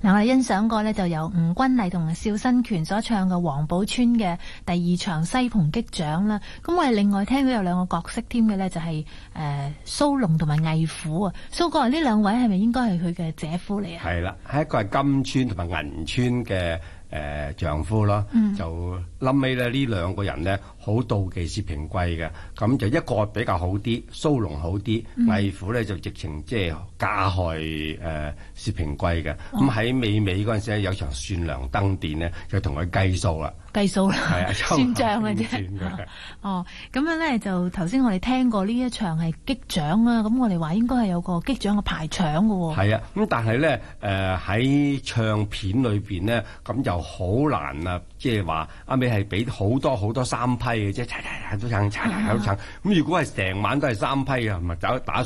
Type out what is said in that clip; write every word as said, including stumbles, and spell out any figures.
嗱，我哋欣賞過呢，就由吳君麗同邵新權所唱嘅黃寶村嘅第二場西蓬擊掌啦。咁我哋另外聽到有兩個角色添嘅呢，就係誒蘇龍同埋魏虎啊。蘇哥，呢兩位係咪應該係佢嘅姐夫嚟啊？ 係啦，係一個係金村同埋銀村嘅誒、呃、丈夫咯。嗯、就臨尾咧，呢兩個人呢，好妒忌薛平貴嘅，咁就一個比較好啲，蘇龍好啲，嗯、魏虎咧就直情即係加害誒、呃、薛平貴嘅。咁喺尾尾嗰陣時咧，有場算糧登殿呢，就同佢計數啦。 計數啦， 係啊， 算賬嘅啫。哦，咁樣咧就頭先我哋聽過呢一場係擊掌啊，咁我哋話應該係有個擊掌嘅排場嘅喎。係啊，咁但係咧誒喺唱片裏邊咧，咁就好難啊，即係話阿尾係俾好多好多三批嘅，即係齊齊齊都唱，齊齊都唱。咁如果係成晚都係三批啊，咪走打。